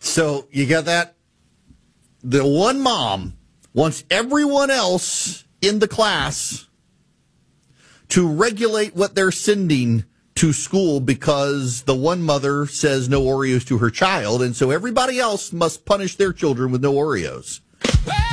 So you got that? The one mom wants everyone else in the class to regulate what they're sending to school because the one mother says no Oreos to her child, and so everybody else must punish their children with no Oreos.